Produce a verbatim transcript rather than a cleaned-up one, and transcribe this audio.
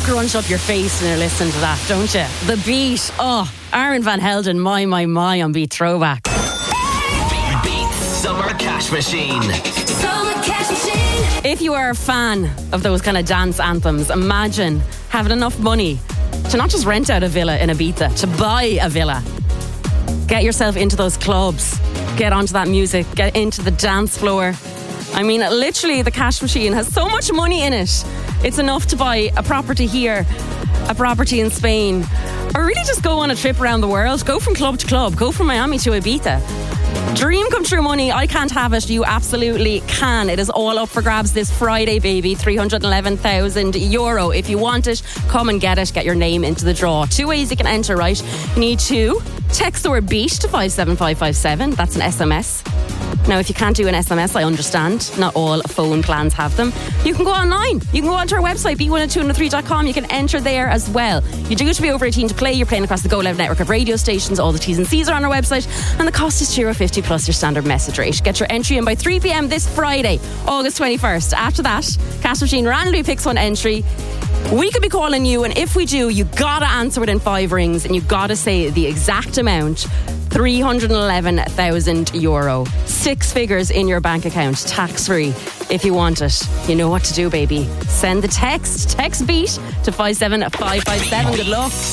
scrunch up your face when you're listening to that, don't you? The beat. Oh, Aaron Van Helden, my, my, my on Beat Throwback. Beat Summer Cash Machine. Summer Cash Machine. If you are a fan of those kind of dance anthems, imagine having enough money to not just rent out a villa in Ibiza, to buy a villa. Get yourself into those clubs. Get onto that music. Get into the dance floor. I mean, literally, the cash machine has so much money in it. It's enough to buy a property here, a property in Spain, or really just go on a trip around the world. Go from club to club. Go from Miami to Ibiza. Dream come true money. I can't have it. You absolutely can. It is all up for grabs this Friday, baby. three hundred eleven thousand euro. If you want it, come and get it. Get your name into the draw. Two ways you can enter, right? You need to text the word BEAT to five seven five five seven. That's an S M S. Now, if you can't do an S M S, I understand. Not all phone plans have them. You can go online. You can go onto our website, beat one oh two one oh three dot com. You can enter there as well. You do have to be over eighteen to play. You're playing across the Go Loud network of radio stations. All the T's and C's are on our website. And the cost is two euro fifty plus your standard message rate. Get your entry in by three p.m. this Friday, August twenty-first. After that, Cash Machine randomly picks one entry. We could be calling you, and if we do, you gotta answer within five rings, and you gotta say the exact amount. three hundred eleven thousand euro. Six figures in your bank account, tax free. If you want it, you know what to do, baby. Send the text, text BEAT to five seven five five seven. Good luck.